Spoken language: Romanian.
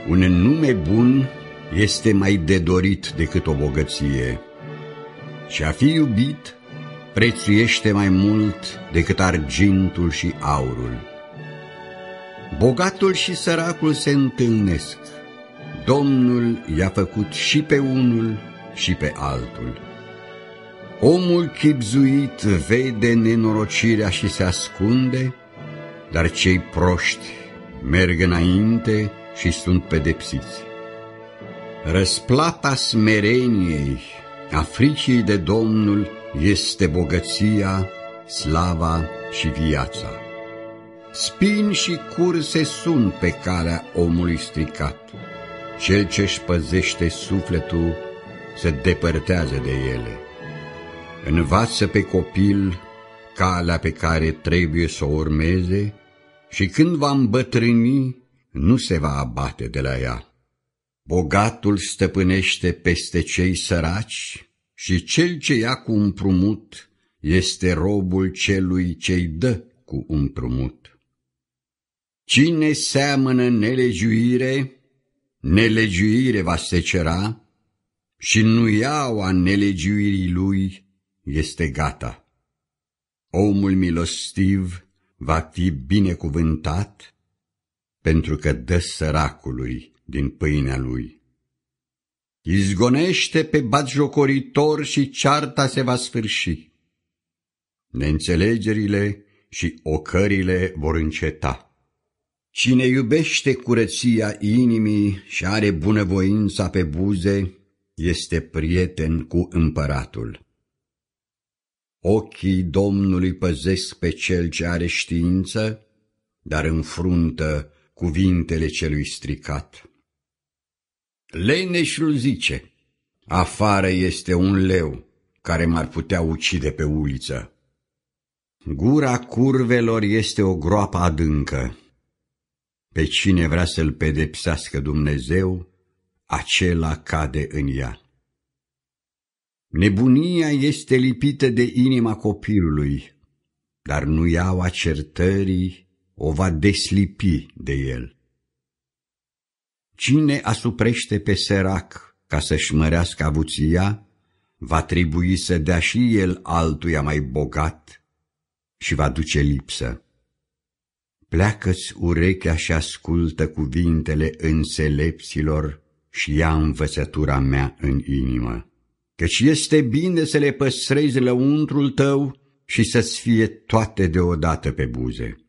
Un nume bun este mai de dorit decât o bogăție, și a fi iubit prețuiește mai mult decât argintul și aurul. Bogatul și săracul se întâlnesc, Domnul i-a făcut și pe unul și pe altul. Omul chibzuit vede nenorocirea și se ascunde, dar cei proști merg înainte și sunt pedepsiți. Răsplata smereniei, a fricii de Domnul, este bogăția, slava și viața. Spini și curse sunt pe calea omului stricat. Cel ce-și păzește sufletul se depărtează de ele. Învață pe copil calea pe care trebuie să o urmeze și când va îmbătrâni, nu se va abate de la ea. Bogatul stăpânește peste cei săraci și cel ce ia cu împrumut este robul celui ce-i dă cu împrumut. Cine seamănă nelegiuire, nelegiuire va secera, și nuiaua nelegiuirii lui este gata. Omul milostiv va fi binecuvântat, pentru că dă săracului din pâinea lui. Izgonește pe batjocoritor și cearta se va sfârși. Neînțelegerile și ocările vor înceta. Cine iubește curăția inimii și are bunăvoința pe buze, este prieten cu împăratul. Ochii Domnului păzesc pe cel ce are știință, dar înfruntă cuvintele celui stricat. Leneșul zice: afară este un leu care m-ar putea ucide pe uliță. Gura curvelor este o groapă adâncă. Pe cine vrea să-l pedepsească Dumnezeu, acela cade în ea. Nebunia este lipită de inima copilului, dar nuiaua certării o va deslipi de el. Cine asuprește pe sărac ca să-și mărească avuția, va trebui să dea și el altuia mai bogat și va duce lipsă. Pleacă-ți urechea și ascultă cuvintele înțelepților și ia învățătura mea în inimă, căci este bine să le păstrezi lăuntrul tău și să-ți fie toate deodată pe buze.